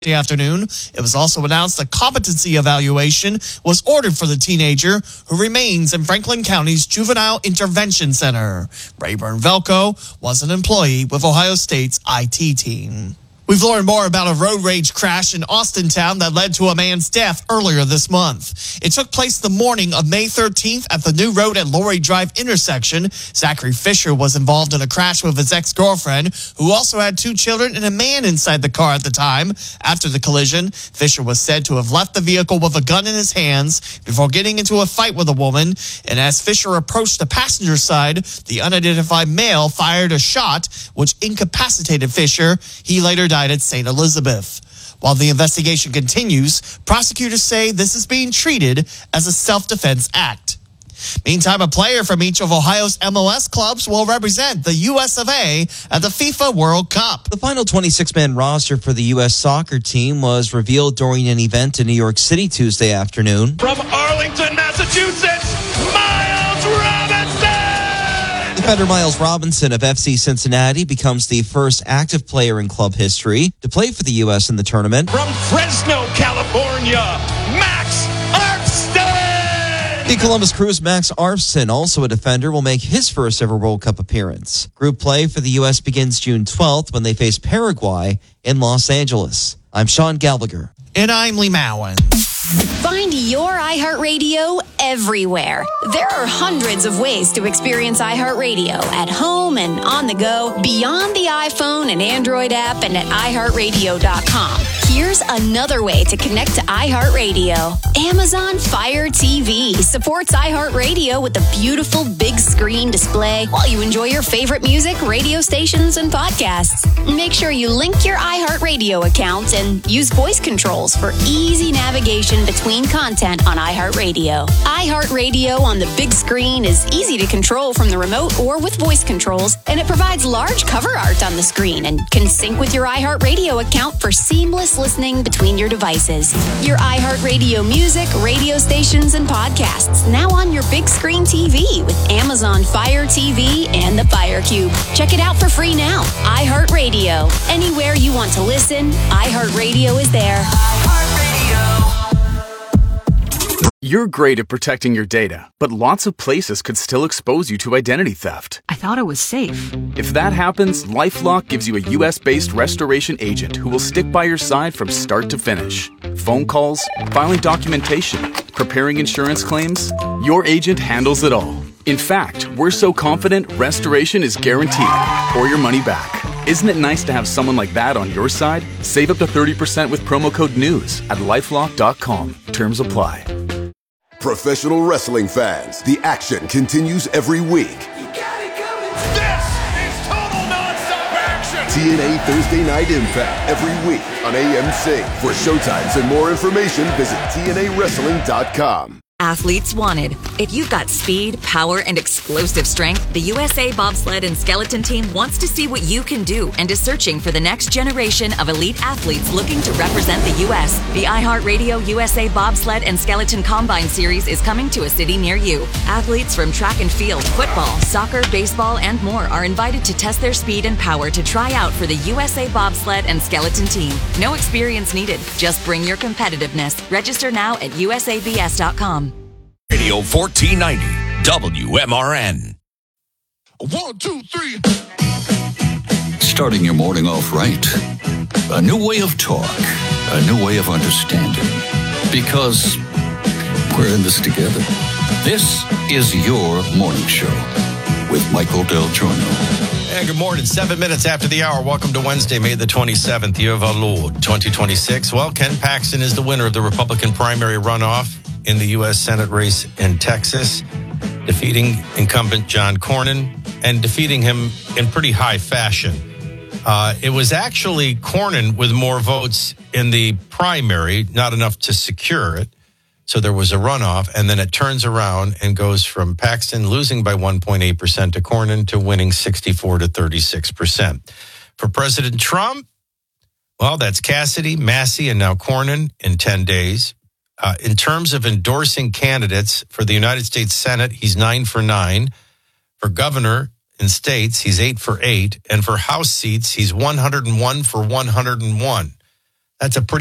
The afternoon, it was also announced a competency evaluation was ordered for the teenager who remains in Franklin County's Juvenile Intervention Center. Rayburn Velko was an employee with Ohio State's IT team. We've learned more about a road rage crash in Austintown that led to a man's death earlier this month. It took place the morning of May 13th at the New Road at Laurie Drive intersection. Zachary Fisher was involved in a crash with his ex-girlfriend, who also had 2 children and a man inside the car at the time. After the collision, Fisher was said to have left the vehicle with a gun in his hands before getting into a fight with a woman. And as Fisher approached the passenger side, the unidentified male fired a shot, which incapacitated Fisher. He later died at St. Elizabeth. While the investigation continues, prosecutors say this is being treated as a self-defense act. Meantime, a player from each of Ohio's MLS clubs will represent the U.S. of A. at the FIFA World Cup. The final 26-man roster for the U.S. soccer team was revealed during an event in New York City Tuesday afternoon. From Arlington, Massachusetts, Miles Robinson! Defender Miles Robinson of FC Cincinnati becomes the first active player in club history to play for the U.S. in the tournament. From Fresno, California, Max Arfsten! The Columbus Crew's Max Arfsten, also a defender, will make his first ever World Cup appearance. Group play for the U.S. begins June 12th when they face Paraguay in Los Angeles. I'm Sean Gallagher. And I'm Lee Mowen. Find your iHeartRadio everywhere. There are hundreds of ways to experience iHeartRadio at home and on the go, beyond the iPhone and Android app and at iHeartRadio.com. Here's another way to connect to iHeartRadio. Amazon Fire TV supports iHeartRadio with a beautiful big screen display while you enjoy your favorite music, radio stations, and podcasts. Make sure you link your iHeartRadio account and use voice controls for easy navigation between content on iHeartRadio. iHeartRadio on the big screen is easy to control from the remote or with voice controls, and it provides large cover art on the screen and can sync with your iHeartRadio account for seamless listening between your devices. Your iHeartRadio music, radio stations, and podcasts now on your big screen TV with Amazon Fire TV and the Fire Cube. Check it out for free now. iHeartRadio. Anywhere you want to listen, iHeartRadio is there. You're great at protecting your data, but lots of places could still expose you to identity theft. I thought it was safe. If that happens, LifeLock gives you a U.S.-based restoration agent who will stick by your side from start to finish. Phone calls, filing documentation, preparing insurance claims, your agent handles it all. In fact, we're so confident restoration is guaranteed or your money back. Isn't it nice to have someone like that on your side? Save up to 30% with promo code NEWS at LifeLock.com. Terms apply. Professional wrestling fans, the action continues every week. You got it coming. This is total non-stop action. TNA Thursday Night Impact every week on AMC. For showtimes and more information, visit TNAWrestling.com. Athletes wanted. If you've got speed, power, and explosive strength, the USA Bobsled and Skeleton Team wants to see what you can do and is searching for the next generation of elite athletes looking to represent the U.S. The iHeartRadio USA Bobsled and Skeleton Combine Series is coming to a city near you. Athletes from track and field, football, soccer, baseball, and more are invited to test their speed and power to try out for the USA Bobsled and Skeleton Team. No experience needed. Just bring your competitiveness. Register now at usabs.com. Radio 1490 WMRN. 1, 2, 3. Starting your morning off right. A new way of talk. A new way of understanding. Because we're in this together. This is your morning show with Michael Del Giorno. And good morning. 7 minutes after the hour. Welcome to Wednesday, May the 27th, year of our Lord, 2026. Well, Ken Paxton is the winner of the Republican primary runoff in the U.S. Senate race in Texas, defeating incumbent John Cornyn and defeating him in pretty high fashion. It was actually Cornyn with more votes in the primary, not enough to secure it. So there was a runoff, and then it turns around and goes from Paxton losing by 1.8% to Cornyn to winning 64 to 36%. For President Trump, well, that's Cassidy, Massey, and now Cornyn in 10 days. In terms of endorsing candidates for the United States Senate, he's 9 for 9. For governor in states, he's 8 for 8. And for House seats, he's 101 for 101. That's a pretty